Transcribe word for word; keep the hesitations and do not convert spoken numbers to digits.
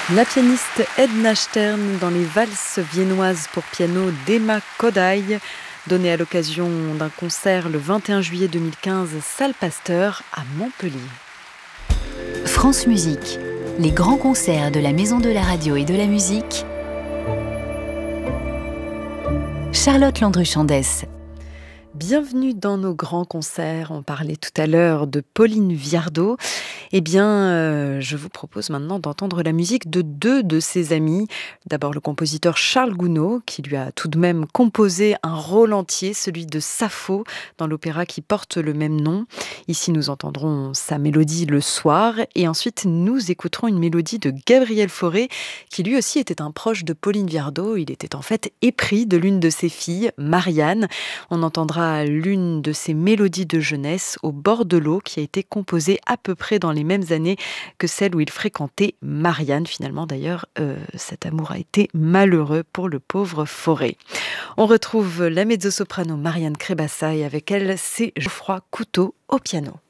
La pianiste Edna Stern dans les valses viennoises pour piano d'Emma Kodály, donnée à l'occasion d'un concert le vingt et un juillet deux mille quinze, salle Pasteur à Montpellier. France Musique, les grands concerts de la Maison de la Radio et de la Musique. Charlotte Landru-Chandès. Bienvenue dans nos grands concerts. On parlait tout à l'heure de Pauline Viardot. Eh bien, euh, je vous propose maintenant d'entendre la musique de deux de ses amis. D'abord le compositeur Charles Gounod, qui lui a tout de même composé un rôle entier, celui de Sappho, dans l'opéra qui porte le même nom. Ici, nous entendrons sa mélodie Le Soir, et ensuite nous écouterons une mélodie de Gabriel Fauré, qui lui aussi était un proche de Pauline Viardot. Il était en fait épris de l'une de ses filles, Marianne. On entendra l'une de ses mélodies de jeunesse, Au bord de l'eau, qui a été composée à peu près dans les mêmes années que celle où il fréquentait Marianne. Finalement, d'ailleurs, euh, cet amour a été malheureux pour le pauvre Fauré. On retrouve la mezzo-soprano Marianne Crébassa et avec elle, c'est Geoffroy Couteau au piano.